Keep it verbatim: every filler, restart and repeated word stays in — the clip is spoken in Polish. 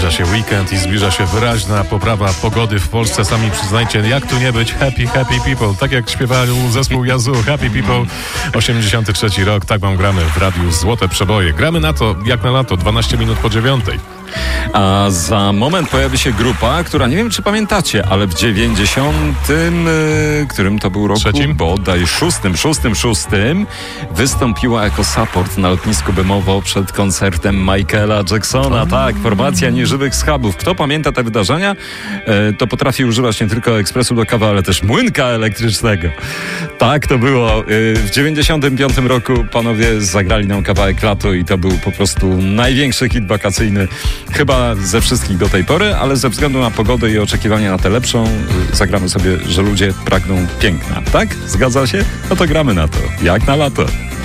Zbliża się weekend i zbliża się wyraźna poprawa pogody w Polsce. Sami przyznajcie, jak tu nie być happy, happy people. Tak jak śpiewał zespół Yazoo, Happy People. osiemdziesiąty trzeci rok, tak wam gramy w radiu Złote Przeboje. Gramy na to, jak na lato, dwanaście minut po dziewiątej. A za moment pojawi się grupa, która nie wiem, czy pamiętacie, ale w dziewięćdziesiątym, yy, którym to był roku? Trzecim? Bodaj szóstym, szóstym, szóstym wystąpiła jako support na lotnisku Bemowo przed koncertem Michaela Jacksona. Tak, formacja nieżywych schabów. Kto pamięta te wydarzenia, yy, to potrafi używać nie tylko ekspresu do kawy, ale też młynka elektrycznego. Tak to było. Yy, w dziewięćdziesiątym piątym roku panowie zagrali nam kawałek Lato i to był po prostu największy hit wakacyjny chyba ze wszystkich do tej pory, ale ze względu na pogodę i oczekiwania na tę lepszą, yy, zagramy sobie, że ludzie pragną piękna. Tak? Zgadza się? No to gramy na to. Jak na lato.